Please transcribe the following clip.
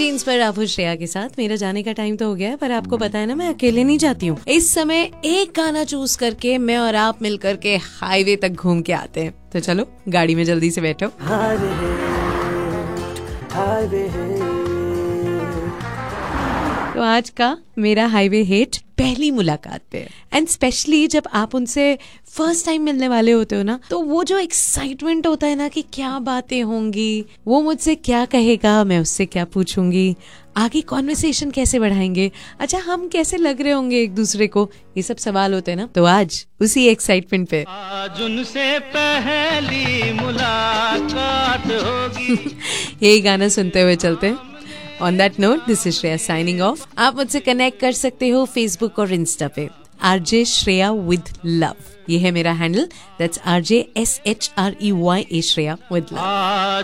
Jeans पर आप हो श्रेया के साथ। मेरा जाने का टाइम तो हो गया है, पर आपको पता है ना मैं अकेले नहीं जाती हूँ। इस समय एक गाना चूज करके मैं और आप मिलकर के हाईवे तक घूम के आते हैं। तो चलो गाड़ी में जल्दी से बैठो। तो आज का मेरा हाईवे हेट पहली मुलाकात पे है। एंड स्पेशली जब आप उनसे फर्स्ट टाइम मिलने वाले होते हो ना, तो वो जो एक्साइटमेंट होता है ना कि क्या बातें होंगी, वो मुझसे क्या कहेगा, मैं उससे क्या पूछूंगी, आगे कॉन्वर्सेशन कैसे बढ़ाएंगे, अच्छा हम कैसे लग रहे होंगे एक दूसरे को, ये सब सवाल होते हैं ना। तो आज उसी एक्साइटमेंट पे आज उनसे पहली मुलाकात होगी। यही गाना सुनते हुए चलते हैं। On that note, this is Shreya signing off. आप मुझसे कनेक्ट कर सकते हो फेसबुक और इंस्टा पे RJ Shreya with love। ये है मेरा handle, that's RJ SHREYA Shreya with love।